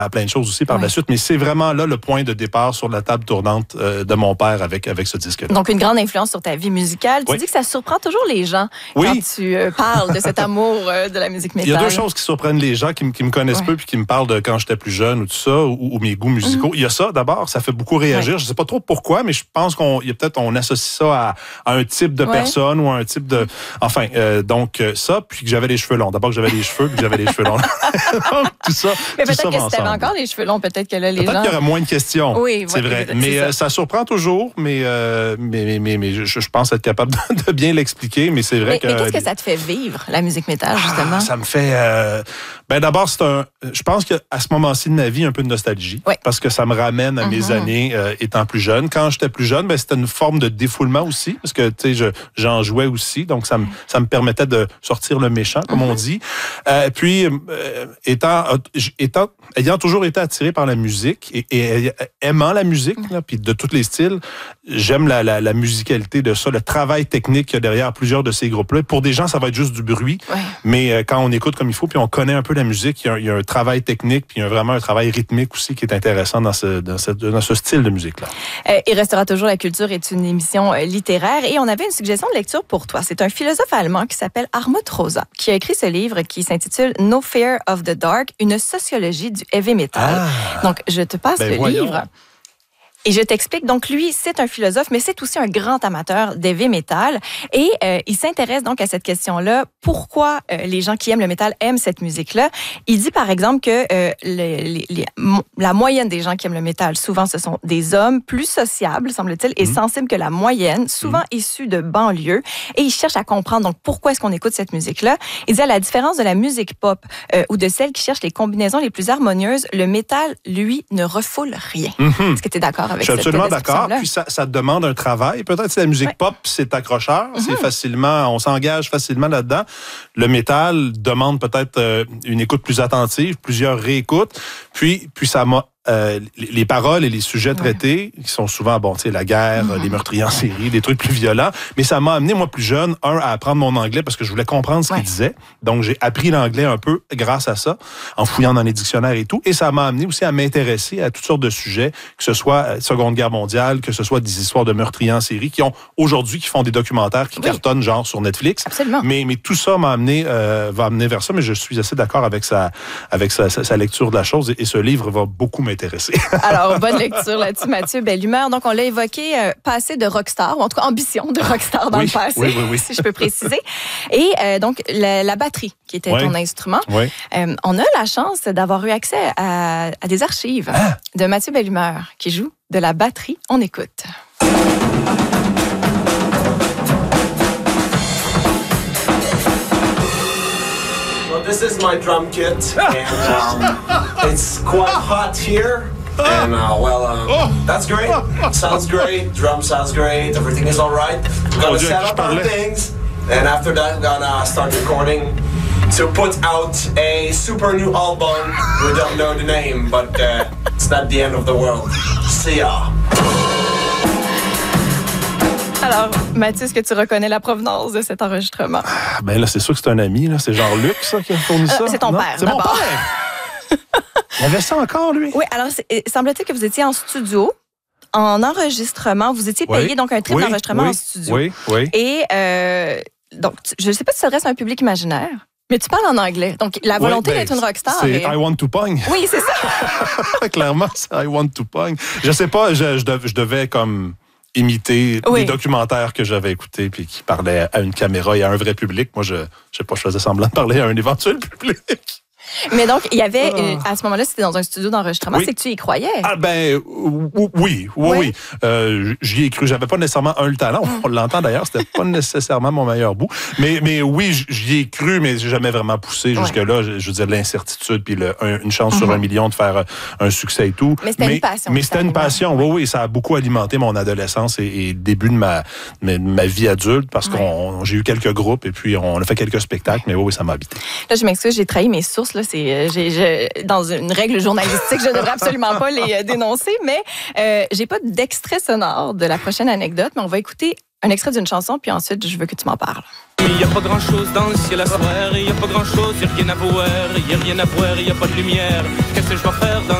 à plein de choses aussi par la suite, mais c'est vraiment là le point de départ sur la table tournante de mon père avec ce disque-là. Donc, une grande influence sur ta vie musicale. Tu dis que ça surprend toujours les gens quand tu parles de cet amour de la musique métal. Il y a deux choses qui surprennent les gens qui me connaissent peu puis qui me parlent de quand j'étais plus jeune ou tout ça, ou mes goûts musicaux. Il y a ça, d'abord, ça fait beaucoup réagir. Je sais pas trop pourquoi, mais je pense qu'on associe ça à un type de personne ou à un type de... Enfin, donc ça, puis que j'avais les cheveux longs. D'abord que j'avais les cheveux, puis que j'avais les cheveux longs. Donc, tout ça. Mais peut-être que si t'avais encore les cheveux longs, peut-être que là, les gens... Peut-être qu'il y aurait moins de questions. Oui, c'est vrai. Mais ça surprend toujours, mais je pense être capable de bien l'expliquer, mais c'est vrai que... Mais qu'est-ce que ça te fait vivre, la musique métal, justement? Ça me fait... d'abord, je pense qu'à ce moment-ci de ma vie, un peu de nostalgie, parce que ça me ramène à mes années étant plus jeune. Quand j'étais plus jeune, c'était une forme de défoulement aussi, parce que j'en jouais aussi, donc ça me permettait de sortir le méchant, comme on dit. Puis, ayant toujours été attiré par la musique et aimant la musique, puis de tous les styles, j'aime la musicalité de ça, le travail technique qu'il y a derrière plusieurs de ces groupes-là. Pour des gens, ça va être juste du bruit, mais quand on écoute comme il faut, puis on connaît un peu la musique, il y a un travail technique, puis il y a vraiment un travail rythmique aussi qui est intéressant dans ce style de musique-là. Il restera toujours la culture est une émission littéraire et on avait une suggestion de lecture pour toi. C'est un philosophe allemand qui s'appelle Hartmut Rosa qui a écrit ce livre qui s'intitule No Fear of the Dark, une sociologie du heavy metal. Donc, je te passe le livre. Et je t'explique. Donc, lui, c'est un philosophe, mais c'est aussi un grand amateur d'heavy metal. Et il s'intéresse donc à cette question-là. Pourquoi les gens qui aiment le métal aiment cette musique-là? Il dit, par exemple, que la moyenne des gens qui aiment le métal, souvent, ce sont des hommes plus sociables, semble-t-il, et sensibles que la moyenne, souvent issus de banlieues. Et il cherche à comprendre, donc, pourquoi est-ce qu'on écoute cette musique-là? Il dit, à la différence de la musique pop ou de celle qui cherche les combinaisons les plus harmonieuses, le métal, lui, ne refoule rien. Est-ce que tu es d'accord? Je suis absolument d'accord. Puis ça demande un travail. Peut-être que la musique pop, c'est accrocheur. C'est facilement, on s'engage facilement là-dedans. Le métal demande peut-être une écoute plus attentive, plusieurs réécoutes. Puis ça m'a les paroles et les sujets traités, qui sont souvent, la guerre, les meurtriers en série, des trucs plus violents. Mais ça m'a amené, moi, plus jeune, à apprendre mon anglais parce que je voulais comprendre ce qu'il disait. Donc, j'ai appris l'anglais un peu grâce à ça, en fouillant dans les dictionnaires et tout. Et ça m'a amené aussi à m'intéresser à toutes sortes de sujets, que ce soit Seconde Guerre mondiale, que ce soit des histoires de meurtriers en série, qui font des documentaires qui cartonnent, genre, sur Netflix. Absolument. Mais tout ça va amener vers ça. Mais je suis assez d'accord avec sa lecture de la chose. Et ce livre va beaucoup m'intéresser. Alors, bonne lecture là-dessus, Mathieu. Belle humeur. Donc, on l'a évoqué, passé de rockstar, ou en tout cas ambition de rockstar dans le passé, si je peux préciser. Et donc, la batterie, qui était ton instrument. On a la chance d'avoir eu accès à des archives de Mathieu Bellumeur, qui joue de la batterie. On écoute. This is my drum kit, and it's quite hot here. And that's great. Sounds great. Drum sounds great. Everything is all right. We're gonna set up our things, and after that, we're gonna start recording to put out a super new album. We don't know the name, but it's not the end of the world. See ya. Alors, Mathieu, est-ce que tu reconnais la provenance de cet enregistrement? Là, c'est sûr que c'est un ami. Là. C'est genre Luc, ça, qui a fourni ça. C'est ton père, c'est d'abord. Mon père! Il avait ça encore, lui? Oui, alors, semble-t-il que vous étiez en studio, en enregistrement. Vous étiez payé, donc, un trip d'enregistrement en studio. Oui. Et donc, je ne sais pas si tu s'adresses à un public imaginaire, mais tu parles en anglais. Donc, la volonté d'être une rockstar. C'est I want to pong. Oui, c'est ça. Clairement, c'est I want to pong. Je sais pas, je devais comme imiter les documentaires que j'avais écoutés puis qui parlaient à une caméra et à un vrai public. Moi, je sais pas, je faisais semblant de parler à un éventuel public. Mais donc, il y avait, à ce moment-là, c'était dans un studio d'enregistrement, c'est que tu y croyais? Oui. J'y ai cru. J'avais pas nécessairement le talent. On l'entend d'ailleurs, c'était pas nécessairement mon meilleur bout. Mais oui, j'y ai cru, mais j'ai jamais vraiment poussé jusque-là. Je veux dire, l'incertitude, puis une chance sur 1 million de faire un succès et tout. Mais c'était une passion. Mais c'était une passion, oui. Ça a beaucoup alimenté mon adolescence et le début de ma vie adulte, parce que j'ai eu quelques groupes et puis on a fait quelques spectacles, mais oui, ça m'a habité. Là, je m'excuse, j'ai trahi mes sources. Là, dans une règle journalistique, je ne devrais absolument pas les dénoncer, mais j'ai pas d'extrait sonore de la prochaine anecdote, mais on va écouter Un extrait d'une chanson, puis ensuite, je veux que tu m'en parles. Il y a pas grand-chose dans le ciel à soir, il y a pas grand-chose, il y a rien à voir, il y a rien à voir, il y a pas de lumière. Qu'est-ce que je vais faire dans